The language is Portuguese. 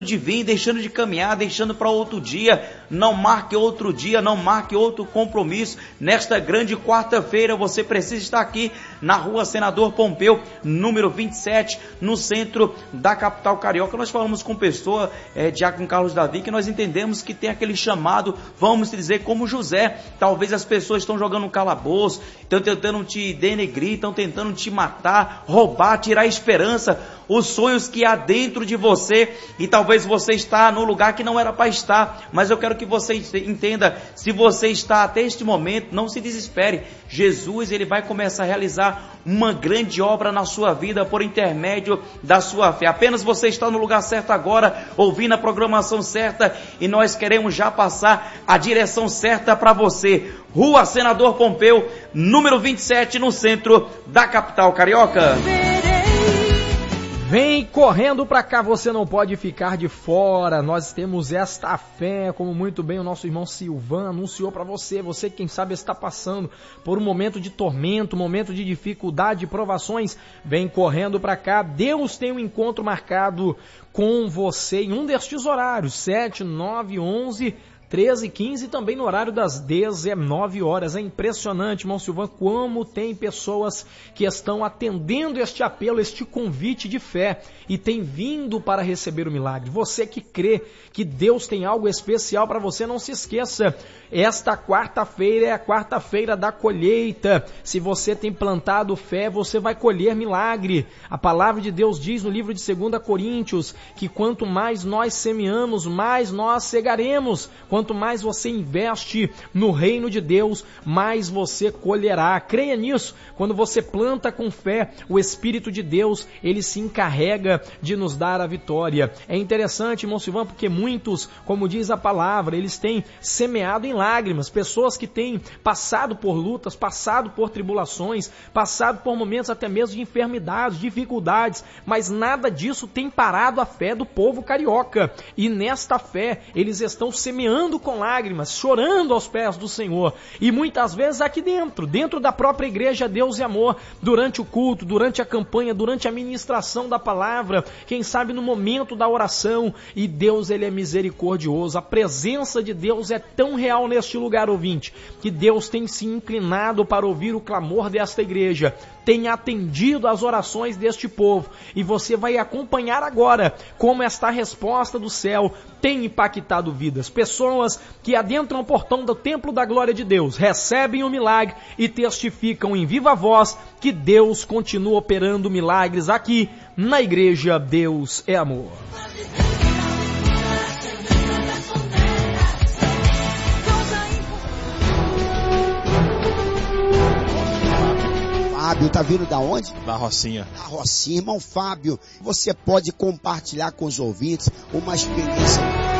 de vir, deixando de caminhar, deixando para outro dia. Não marque outro dia, não marque outro compromisso. Nesta grande quarta-feira você precisa estar aqui na Rua Senador Pompeu, número 27, no centro da capital carioca. Nós falamos com pessoa, Diácono Carlos Davi, que nós entendemos que tem aquele chamado, vamos dizer, como José. Talvez as pessoas estão jogando um calabouço, estão tentando te denegrir, estão tentando te matar, roubar, tirar a esperança, os sonhos que há dentro de você, e talvez você está no lugar que não era para estar, mas eu quero que você entenda, se você está até este momento, não se desespere. Jesus, ele vai começar a realizar uma grande obra na sua vida por intermédio da sua fé. Apenas você está no lugar certo agora, ouvindo a programação certa, e nós queremos já passar a direção certa para você. Rua Senador Pompeu, número 27, no centro da capital carioca. Vem correndo para cá, você não pode ficar de fora. Nós temos esta fé, como muito bem o nosso irmão Silvan anunciou para você. Você, quem sabe, está passando por um momento de tormento, um momento de dificuldade, de provações. Vem correndo para cá. Deus tem um encontro marcado com você em um destes horários, 7, 9, 11, 13, 15 e também no horário das 19 horas. É impressionante, irmão Silvan, como tem pessoas que estão atendendo este apelo, este convite de fé e tem vindo para receber o milagre. Você que crê que Deus tem algo especial para você, não se esqueça. Esta quarta-feira é a quarta-feira da colheita. Se você tem plantado fé, você vai colher milagre. A palavra de Deus diz no livro de 2 Coríntios que quanto mais nós semeamos, mais nós cegaremos. Quanto mais você investe no reino de Deus, mais você colherá. Creia nisso. Quando você planta com fé, o Espírito de Deus, ele se encarrega de nos dar a vitória. É interessante, irmão Silvão, porque muitos, como diz a palavra, eles têm semeado em lágrimas. Pessoas que têm passado por lutas, passado por tribulações, passado por momentos até mesmo de enfermidades, dificuldades, mas nada disso tem parado a fé do povo carioca. E nesta fé, eles estão semeando com lágrimas, chorando aos pés do Senhor. E muitas vezes aqui dentro da própria igreja Deus e Amor, durante o culto, durante a campanha, durante a ministração da palavra, quem sabe no momento da oração. E Deus, ele é misericordioso. A presença de Deus é tão real neste lugar, ouvinte, que Deus tem se inclinado para ouvir o clamor desta igreja, tem atendido às orações deste povo, e você vai acompanhar agora como esta resposta do céu tem impactado vidas. Pessoas que adentram o portão do templo da glória de Deus, recebem o milagre e testificam em viva voz que Deus continua operando milagres aqui na igreja Deus é Amor. Fábio, tá vindo da onde? Da Rocinha. Da Rocinha. Irmão Fábio, você pode compartilhar com os ouvintes uma experiência